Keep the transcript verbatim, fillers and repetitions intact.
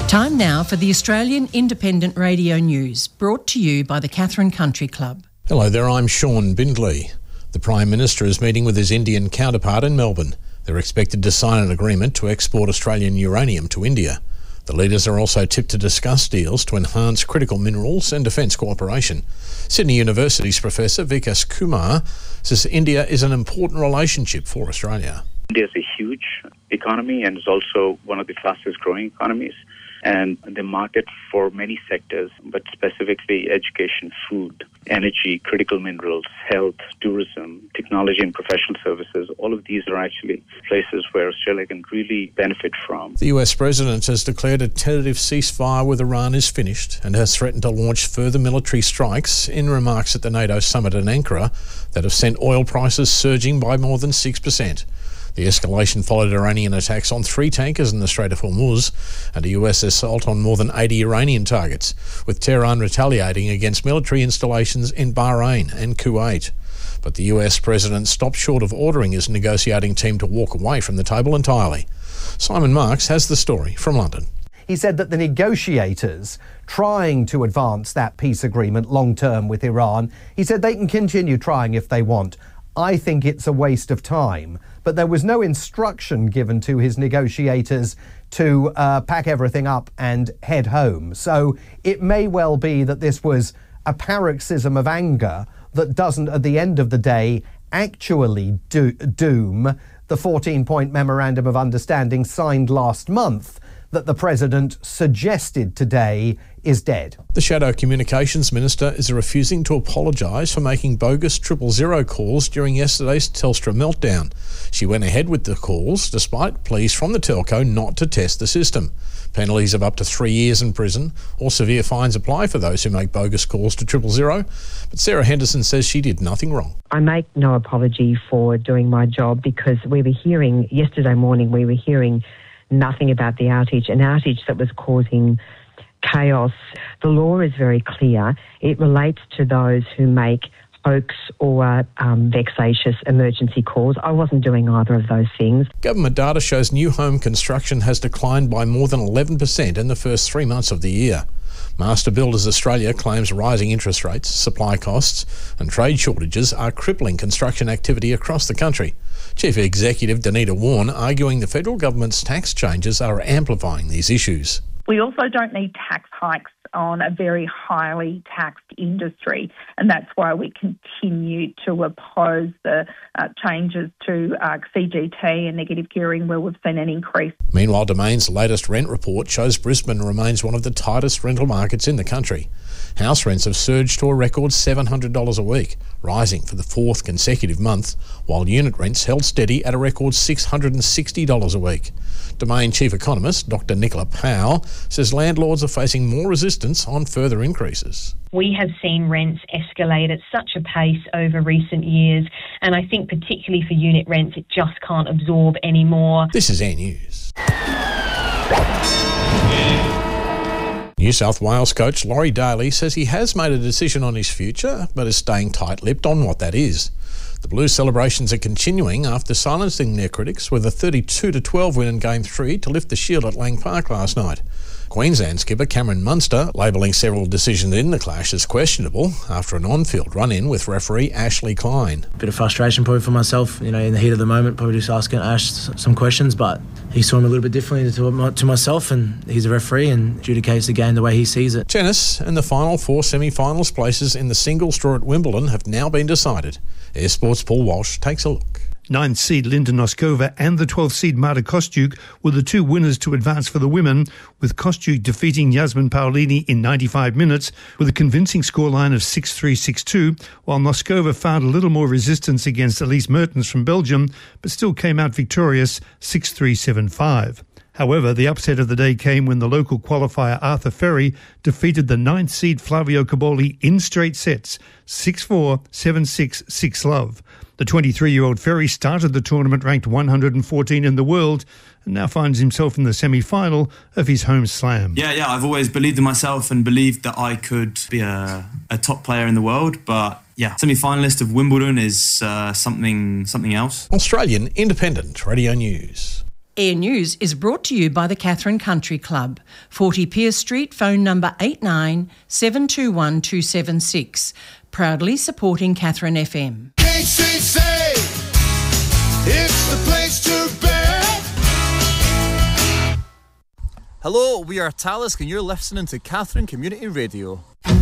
Time now for the Australian Independent Radio News, brought to you by the Catherine Country Club. Hello there, I'm Sean Bindley. The Prime Minister is meeting with his Indian counterpart in Melbourne. They're expected to sign an agreement to export Australian uranium to India. The leaders are also tipped to discuss deals to enhance critical minerals and defence cooperation. Sydney University's Professor Vikas Kumar says India is an important relationship for Australia. India is a huge economy and is also one of the fastest growing economies. And the market for many sectors, but specifically education, food, energy, critical minerals, health, tourism, technology and professional services, all of these are actually places where Australia can really benefit from. The U S President has declared a tentative ceasefire with Iran is finished and has threatened to launch further military strikes in remarks at the NATO summit in Ankara that have sent oil prices surging by more than six percent. The escalation followed Iranian attacks on three tankers in the Strait of Hormuz and a U S assault on more than eighty Iranian targets, with Tehran retaliating against military installations in Bahrain and Kuwait. But the U S President stopped short of ordering his negotiating team to walk away from the table entirely. Simon Marks has the story from London. He said that the negotiators trying to advance that peace agreement long-term with Iran, he said they can continue trying if they want. I think it's a waste of time. But there was no instruction given to his negotiators to uh, pack everything up and head home. So it may well be that this was a paroxysm of anger that doesn't, at the end of the day, actually do- doom the fourteen-point memorandum of understanding signed last month that the President suggested today is dead. The Shadow Communications Minister is refusing to apologise for making bogus triple zero calls during yesterday's Telstra meltdown. She went ahead with the calls despite pleas from the telco not to test the system. Penalties of up to three years in prison or severe fines apply for those who make bogus calls to triple zero. But Sarah Henderson says she did nothing wrong. I make no apology for doing my job because we were hearing, yesterday morning we were hearing nothing about the outage, an outage that was causing chaos. The law is very clear. It relates to those who make hoax or um, vexatious emergency calls. I wasn't doing either of those things. Government data shows new home construction has declined by more than eleven percent in the first three months of the year. Master Builders Australia claims rising interest rates, supply costs and trade shortages are crippling construction activity across the country. Chief Executive Danita Warren arguing the federal government's tax changes are amplifying these issues. We also don't need tax hikes on a very highly taxed industry, and that's why we continue to oppose the uh, changes to uh, C G T and negative gearing where we've seen an increase. Meanwhile, Domain's latest rent report shows Brisbane remains one of the tightest rental markets in the country. House rents have surged to a record seven hundred dollars a week, rising for the fourth consecutive month, while unit rents held steady at a record six hundred sixty dollars a week. Domain Chief Economist Doctor Nicola Powell says landlords are facing more resistance on further increases. We have seen rents escalate at such a pace over recent years, and I think particularly for unit rents, it just can't absorb anymore. This is Air News. New South Wales coach Laurie Daly says he has made a decision on his future, but is staying tight-lipped on what that is. The Blues celebrations are continuing after silencing their critics with a thirty-two to twelve win in Game three to lift the shield at Lang Park last night. Queensland skipper Cameron Munster labelling several decisions in the clash as questionable after an on-field run-in with referee Ashley Klein. Bit of frustration probably for myself, you know, in the heat of the moment, probably just asking Ash some questions, but he saw him a little bit differently to, to myself, and he's a referee and adjudicates the game the way he sees it. Tennis and the final four semi-finals places in the singles draw at Wimbledon have now been decided. Air Sports' Paul Walsh takes a look. Ninth seed Linda Noskova and the twelfth seed Marta Kostyuk were the two winners to advance for the women, with Kostyuk defeating Yasmin Paolini in ninety-five minutes with a convincing scoreline of six three, six two, while Noskova found a little more resistance against Elise Mertens from Belgium, but still came out victorious six three, seven five. However, the upset of the day came when the local qualifier Arthur Ferry defeated the ninth seed Flavio Caboli in straight sets, six four, seven six, six love. The twenty-three-year-old Ferry started the tournament ranked one hundred fourteen in the world and now finds himself in the semi-final of his home slam. Yeah, yeah, I've always believed in myself and believed that I could be a, a top player in the world, but yeah, semi-finalist of Wimbledon is uh, something something else. Australian Independent Radio News. Air News is brought to you by the Catherine Country Club, forty Pierce Street, phone number eight nine seven two one two seven six, proudly supporting Catherine F M. K C C, it's the place to be. Hello, we are Talisk and you're listening to Catherine Community Radio.